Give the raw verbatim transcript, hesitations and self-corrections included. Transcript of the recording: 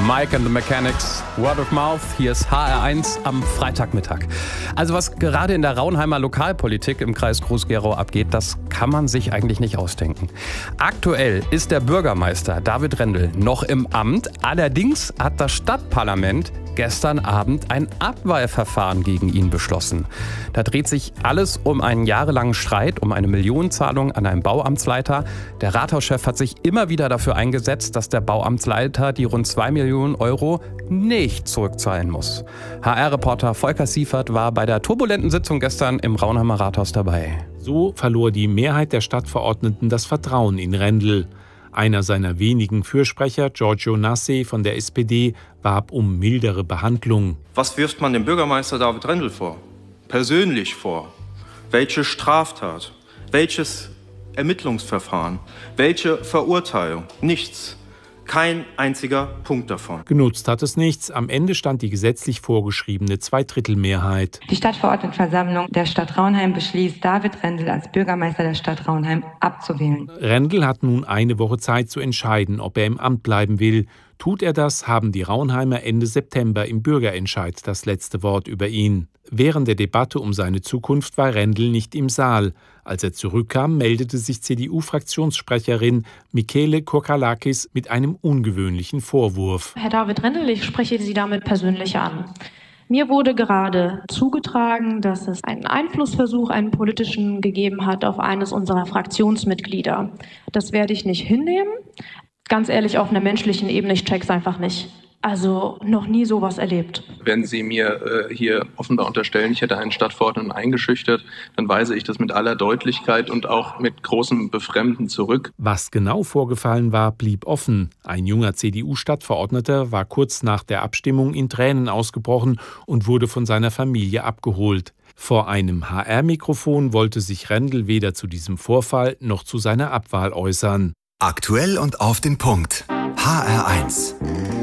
Mike and the Mechanics, Word of Mouth. Hier ist H R eins am Freitagmittag. Also was gerade in der Raunheimer Lokalpolitik im Kreis Groß-Gerau abgeht, das kann man sich eigentlich nicht ausdenken. Aktuell ist der Bürgermeister David Rendel noch im Amt. Allerdings hat das Stadtparlament gestern Abend ein Abwahlverfahren gegen ihn beschlossen. Da dreht sich alles um einen jahrelangen Streit, um eine Millionenzahlung an einen Bauamtsleiter. Der Rathauschef hat sich immer wieder dafür eingesetzt, dass der Bauamtsleiter die rund zwei Millionen Euro nicht zurückzahlen muss. H R-Reporter Volker Siefert war bei der turbulenten Sitzung gestern im Raunheimer Rathaus dabei. So verlor die Mehrheit der Stadtverordneten das Vertrauen in Rendel. Einer seiner wenigen Fürsprecher, Giorgio Nasse von der S P D, warb um mildere Behandlung. Was wirft man dem Bürgermeister David Rendel vor? Persönlich vor? Welche Straftat? Welches Ermittlungsverfahren? Welche Verurteilung? Nichts. Kein einziger Punkt davon. Genutzt hat es nichts. Am Ende stand die gesetzlich vorgeschriebene Zweidrittelmehrheit. Die Stadtverordnetenversammlung der Stadt Raunheim beschließt, David Rendel als Bürgermeister der Stadt Raunheim abzuwählen. Rendel hat nun eine Woche Zeit zu entscheiden, ob er im Amt bleiben will. Tut er das, haben die Raunheimer Ende September im Bürgerentscheid das letzte Wort über ihn. Während der Debatte um seine Zukunft war Rendel nicht im Saal. Als er zurückkam, meldete sich C D U-Fraktionssprecherin Michele Kokalakis mit einem ungewöhnlichen Vorwurf. Herr David Rendel, ich spreche Sie damit persönlich an. Mir wurde gerade zugetragen, dass es einen Einflussversuch, einen politischen, gegeben hat auf eines unserer Fraktionsmitglieder. Das werde ich nicht hinnehmen. Ganz ehrlich, auf einer menschlichen Ebene, ich check's einfach nicht. Also noch nie sowas erlebt. Wenn Sie mir äh, hier offenbar unterstellen, ich hätte einen Stadtverordneten eingeschüchtert, dann weise ich das mit aller Deutlichkeit und auch mit großem Befremden zurück. Was genau vorgefallen war, blieb offen. Ein junger C D U-Stadtverordneter war kurz nach der Abstimmung in Tränen ausgebrochen und wurde von seiner Familie abgeholt. Vor einem H R-Mikrofon wollte sich Rendel weder zu diesem Vorfall noch zu seiner Abwahl äußern. Aktuell und auf den Punkt. H R eins.